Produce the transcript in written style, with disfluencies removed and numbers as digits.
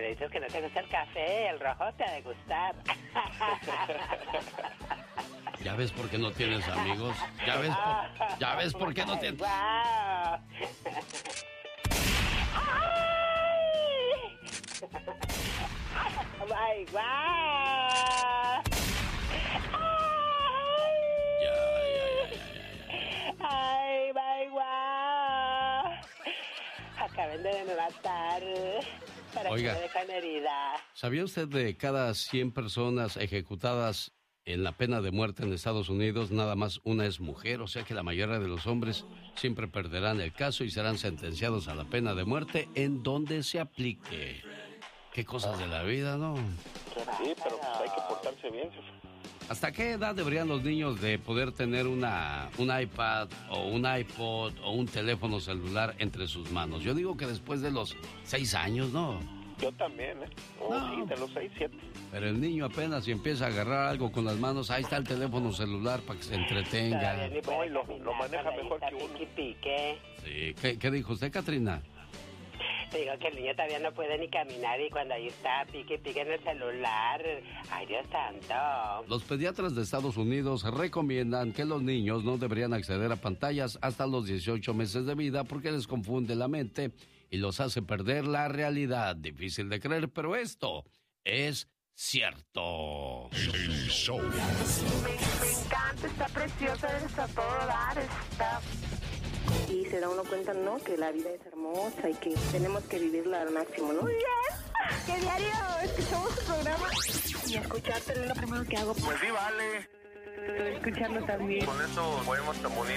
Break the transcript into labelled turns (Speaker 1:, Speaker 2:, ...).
Speaker 1: pero dices que no te gusta el café, el rojo te ha de gustar.
Speaker 2: ¿Ya ves por qué no tienes amigos? ¿Ya ves por qué no tienes...?
Speaker 1: ¡Wow! ¡Ay, guau! ¡Ay, my guau! Acaben de matar para
Speaker 2: Oiga,
Speaker 1: que me dejen herida.
Speaker 2: ¿Sabía usted de cada 100 personas ejecutadas en la pena de muerte en Estados Unidos, nada más una es mujer? O sea que la mayoría de los hombres siempre perderán el caso y serán sentenciados a la pena de muerte en donde se aplique. Qué cosas de la vida, ¿no?
Speaker 3: Sí, pero pues hay que portarse bien, jefe.
Speaker 2: ¿Hasta qué edad deberían los niños de poder tener un iPad o un iPod o un teléfono celular entre sus manos? Yo digo que después de los 6 años, ¿no?
Speaker 3: Yo también, ¿eh?
Speaker 2: No.
Speaker 3: Sí, de los 6, 7.
Speaker 2: Pero el niño apenas si empieza a agarrar algo con las manos, ahí está el teléfono celular para que se entretenga.
Speaker 3: No, y lo maneja mejor que uno.
Speaker 1: Pique.
Speaker 2: Sí, ¿qué dijo usted, Catrina?
Speaker 1: Te digo que el niño todavía no puede ni caminar y cuando ahí está, pique en el celular. ¡Ay, Dios santo!
Speaker 2: Los pediatras de Estados Unidos recomiendan que los niños no deberían acceder a pantallas hasta los 18 meses de vida porque les confunde la mente y los hace perder la realidad. Difícil de creer, pero esto es cierto.
Speaker 4: El show.
Speaker 5: Me encanta, está preciosa, está a todo dar, está... Y se da uno cuenta, ¿no? Que la vida es hermosa y que tenemos que vivirla al máximo, ¿no? ¡Que diario escuchamos su programa! Y escucharte es lo primero que hago.
Speaker 3: Pues sí, vale.
Speaker 5: Escucharlo también.
Speaker 3: Con eso podemos comunicar.